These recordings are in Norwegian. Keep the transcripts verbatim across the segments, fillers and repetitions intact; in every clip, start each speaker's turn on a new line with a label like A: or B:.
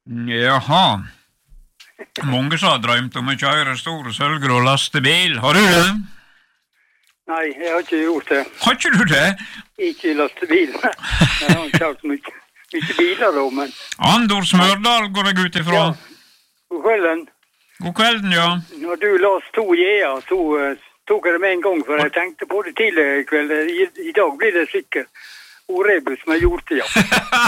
A: Jaha. Mange som har drømt om å kjøre store sølvgrå lastebil. Har du det?
B: Nei, jeg har ikke gjort det.
A: Har ikke du det?
B: Ikke lastebil. Jeg har ikke hatt mye, mye biler da, men...
A: Andor Smørdal går jeg ut ifra.
B: Ja, god kvelden.
A: God kvelden, ja.
B: Når du las to J-er, så uh, tok jeg det med en gang, for jeg tenkte på det tidligere i kveld. I, I dag blir det sikkert Orebus med hjorte, ja.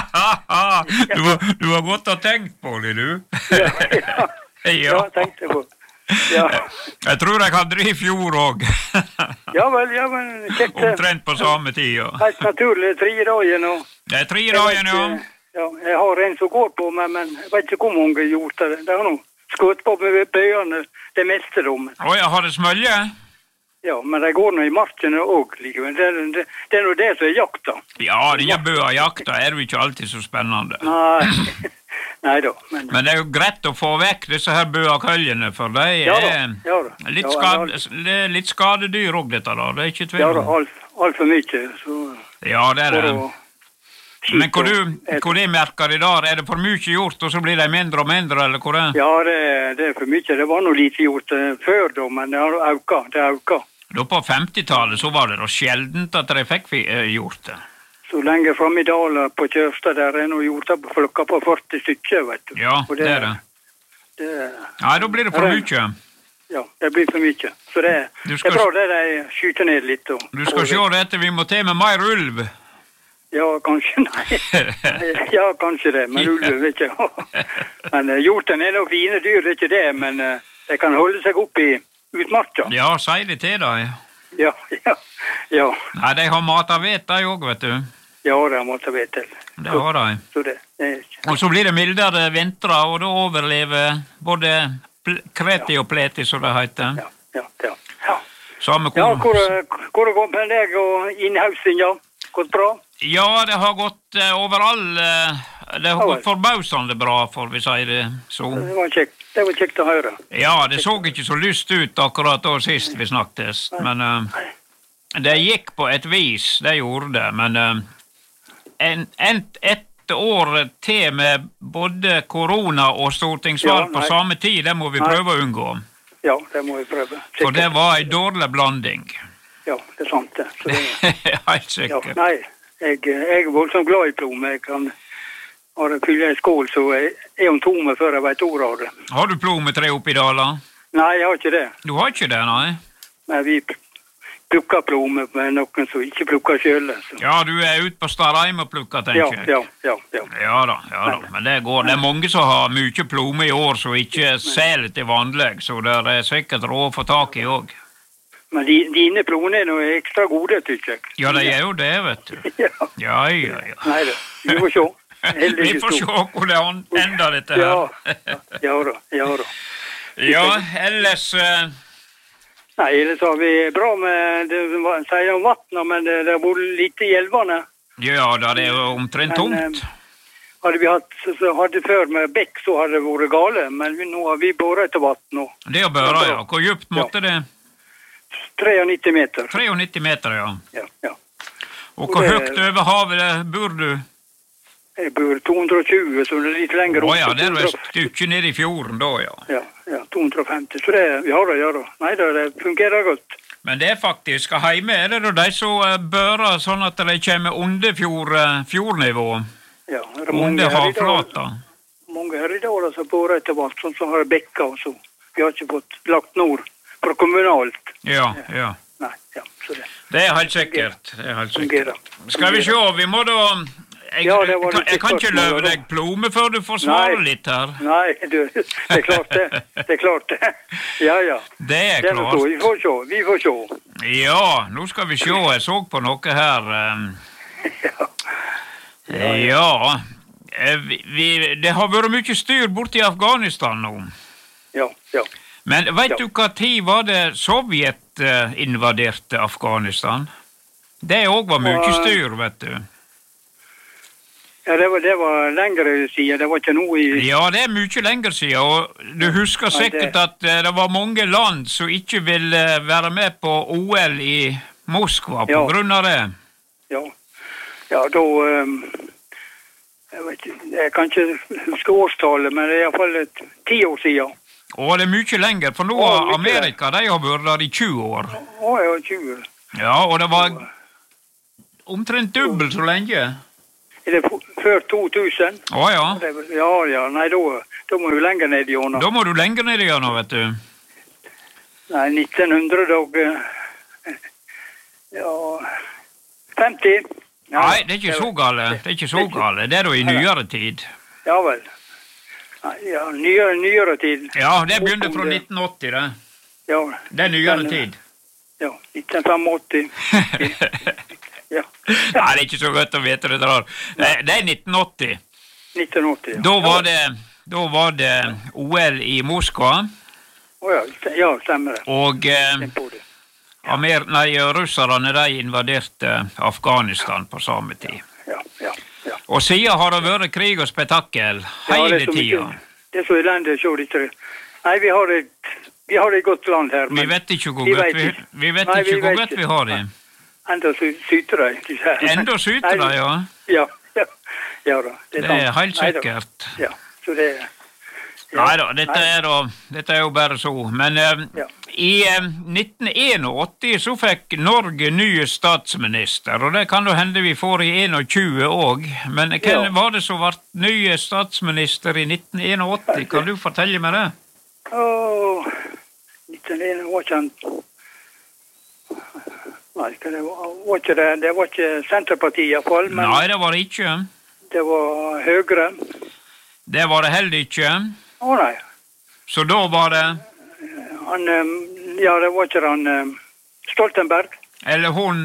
A: du, du har gått og tenkt på det, du.
B: ja, ja.
A: Ja,
B: ja tenkte jeg på. Ja.
A: Jeg tror jeg hadde det i fjor også.
B: ja vel, ja vel. Kjekt.
A: Omtrent på samme tid, ja.
B: Helt naturlig, tre dager nå.
A: Det er tre dager, ja.
B: Ja, jeg har en som går på meg, men jeg vet ikke hvor mange hjort det. Det har noe skutt på med bøyene, det meste da.
A: Å, jeg har det smølje?
B: Ja, men det går nå i markene også, likevel. Det, det, det er nå det som er jakta.
A: Ja, denne bøa jakta er jo ikke alltid så spennende.
B: Nei, nei da. Men,
A: men det er jo greit å få vekk disse her bøakøljene, for de er
B: ja, da, ja, da.
A: Litt,
B: ja,
A: skade, det er litt skadedyr også, dette da. Det er ikke tvil.
B: Ja, da, alt, alt for mye. Så,
A: ja, det er det. Men hvor du, hvor de merker i dag, er det for mye gjort, og så blir de mindre og mindre, eller hvor det er?
B: Ja, det, det er for mye. Det var noe lite gjort uh, før da, men det har auka, det har auka.
A: Da på femtitallet så var det da sjeldent at de fikk uh, gjort det.
B: Så lenge frem i dalen på Kjørstad, der er noe gjort på flokka på førti stykker, vet du.
A: Ja, det, det er det.
B: det.
A: Nei, da blir det for mye.
B: Ja, det blir for mye. Så det, skal, det er bra det de skyter ned litt. Og,
A: du skal se det etter, vi må til med mer ulv.
B: Ja, kanskje, nei. Ja, kanskje det, men ulv, vet ikke. Men uh, hjorten er noe fine dyr, det er ikke det, men uh, de kan holde seg opp i utmarka.
A: Ja, sier det til deg.
B: Ja, ja, ja.
A: Nei, de har mat av vet, de også, vet du.
B: Ja, de har mat av vet til.
A: Det har de.
B: Så det, det er ikke...
A: Og så blir det mildere vintre, og da overlever både kreti og pleti, som det heter.
B: Ja, ja, ja. Ja,
A: Samme
B: ja hvor, hvor det går med deg og innhausen, ja? Gått bra?
A: Ja, det har gått uh, overall. Uh, det har
B: ja,
A: gått forbausende bra, for vi sier det så.
B: Det var kjekt. Det var kjekt å høre.
A: Ja, det så ikke så lyst ut akkurat da sist vi snakket, men uh, det gikk på et vis, det gjorde det, men uh, en, en, et år til med både korona og stortingsvalg ja, på samme tid, det må vi prøve nei. Å unngå.
B: Ja, det må vi prøve. Sikkert.
A: For det var en dårlig blanding.
B: Ja, det er sant det. Så det
A: helt sikkert.
B: Ja, nei, jeg, jeg er voldsomt glad i plomme. Jeg kan ha det fylle en skål, så jeg er om tomme før jeg vet ord av det.
A: Har du plommetre oppi dala?
B: Nei, jeg har ikke det.
A: Du har ikke det, nei?
B: Nei, vi plukker plomme med noen som ikke plukker selv. Så.
A: Ja, du er ute på Starheim og plukker, tenker jeg.
B: Ja, ja, ja.
A: Ja da, ja da. Men det går. Det er mange som har mye plomme i år, som ikke selger til vanlig, så det er sikkert råd å få tak i også.
B: Men de, dine ploner er noe ekstra gode, tykker jeg.
A: Ja, det er jo det, vet du.
B: ja.
A: Ja, ja, ja.
B: Nei da, vi får se.
A: vi får se hvor det ender dette her.
B: ja, ja da, ja da.
A: Ja, ellers... Uh...
B: Nei, ellers har vi bra med, det sier om vattnet, men det, det har vært litt i elvene.
A: Ja, da det er jo omtrent tomt.
B: Men, uh, hadde vi hatt, så hadde før med bekk, så hadde det vært gale, men nå har vi båret etter vatt nå.
A: Det er båret, ja. Hvor djupt måtte ja. det?
B: nitti meter.
A: nitti meter, ja.
B: Ja, ja.
A: Og hvor det, høyt over havet bor du?
B: Jeg bor to hundre og tjue, så det er litt lenger opp.
A: Å ja, det er et stykke ned i fjorden da, ja.
B: Ja, ja, to hundre og femti, så det er, ja da, ja da. Nei da, det fungerer godt.
A: Men det er faktisk, hjemme er det da de som bører sånn at de kommer under fjord, fjordnivå?
B: Ja, det er
A: mange under havflata.
B: Mange her i dag som bårer etter vatt, sånn som har bekka og så. Vi har ikke fått lagt nord for kommunalt.
A: Ja, ja.
B: Nei, ja, så det.
A: Det er helt sikkert. Det er helt sikkert.
B: Fungerer.
A: Skal vi se, vi må da... Jeg,
B: ja,
A: jeg, kan, jeg kan ikke løpe deg plomme før du får svare nei, litt her.
B: Nei, du, det er klart det. Det er klart det. Ja, ja.
A: Det er klart.
B: Det er vi får se, vi får se.
A: Ja, nå skal vi se. Jeg så på noe her. Um...
B: ja.
A: Ja, ja. Vi, vi, det har vært mye styr borte i Afghanistan nå.
B: Ja, ja.
A: Men vet
B: ja.
A: du hva tid var det Sovjet uh, invaderte Afghanistan? Det også var mye styr, vet du.
B: Ja, det var, det var lengre siden, det var ikke noe i...
A: Ja, det er mye lengre siden, og du husker sikkert at uh, det var mange land som ikke ville være med på O L i Moskva på
B: ja.
A: grunn av det.
B: Ja, ja da... Um, Jeg vet ikke, jeg kan ikke huske årstallet, men det er i hvert fall et ti år siden.
A: Og det er mye lenger, for nå
B: Å,
A: har
B: mye
A: Amerika, de har vært der i tjue år.
B: Å, jeg var tjue.
A: Ja, og det var omtrent dobbelt så lenge.
B: Er det f- før to tusen?
A: Å ja,
B: Det, ja, ja, nei, da, da må du lenger ned i årene.
A: da må du lenger ned igjen nå, vet du.
B: Nei, nitten hundre og... eh, Ja... femti. Ja,
A: Nei, det er ikke så gale, det er ikke så gale. Det er da i nyere tid.
B: Ja vel. Nei, ja, nyere, nyere tid.
A: Ja, det begynte fra nitten åtti, det.
B: Ja,
A: Det er nyere
B: Den,
A: tid.
B: ja, nitten åttifem. Ja,
A: Nei, det er ikke så godt å vite det der. Det det er nitten åtti.
B: nitten åtti. Ja.
A: Da var det, da var det O L i Moskva,
B: Å ja, st- ja, stemmer det.
A: og eh,
B: Tenk på det.
A: Amer nei, russerne de invaderte Afghanistan på samme tid.
B: Ja, ja, ja.
A: Og siden har det vært krig og spetakkel
B: Ja,
A: hele
B: det er så mye-
A: tida.
B: Det er så elendig å se dette. Nei, vi har et, vi har et godt land her,
A: Vi
B: men
A: vet ikke hvor
B: Vi
A: godt
B: vet
A: vi,
B: ikke.
A: vi, vet
B: Nei,
A: ikke
B: vi
A: hvor
B: vet
A: godt
B: ikke.
A: vi har det.
B: enda sy syter de. disse her.
A: Enda syter de,
B: Nei,
A: ja.
B: Ja, ja, ja da.
A: Det
B: sant.
A: er helt
B: Nei da.
A: sikkert.
B: Ja, så det ja.
A: Nei da, dette
B: Nei.
A: er, da, dette er jo bare så. Men eh,
B: Ja.
A: i eh, nitten åttien så fikk Norge nye statsminister, og det kan jo hende vi får i tjue òg. Men hvem
B: Ja.
A: var det som ble nye statsminister i nitten åttien? Kan du fortelle meg det?
B: Åh, nitten åttien var ikke han... Nei, hva det var, var ikke det, det var ikke Senterpartiet i hvert fall, men
A: Nei, det var det ikke.
B: det var Høyre.
A: Det var det heller ikke.
B: Å nei,
A: Så da var det
B: han, eh, ja, det var ikke han eh, Stoltenberg.
A: Eller hun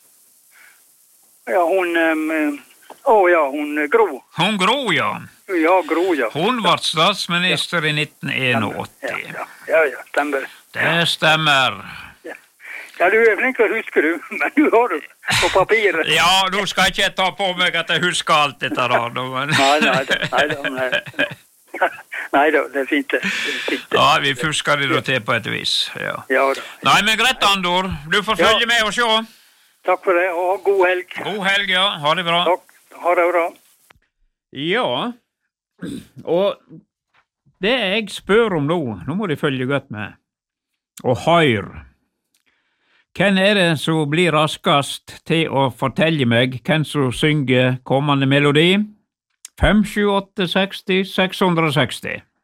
B: Ja, hun, eh, å ja, hun eh, Gro.
A: Hun Gro, ja.
B: Ja, Gro, ja.
A: Hun ble statsminister i nitten
B: Ja,
A: åttien.
B: ja, ja, ja, stemmer.
A: Det stemmer.
B: Ja, du er flink å huske, du, men du har det på papiret.
A: Ja, nå skal ikke jeg ta på meg at jeg husker alt dette da. da, men-
B: Nei, nei, da, nei, da, nei. Nei da, det er fint det. Det er fint det.
A: Ja, vi fusker det da til på et vis. Ja.
B: Ja da.
A: Nei, men greit, Andor. Du får følge
B: Ja.
A: med og se.
B: Takk for det, og god helg.
A: God helg, ja. Ha det bra.
B: Takk. Ha det bra.
A: Ja, og det jeg spør om nå, nå må de følge godt med, og hør. Hvem er det som blir raskest til å fortelle meg hvem som synger kommende melodi? fem sju åtte seksti seks hundre og seksti.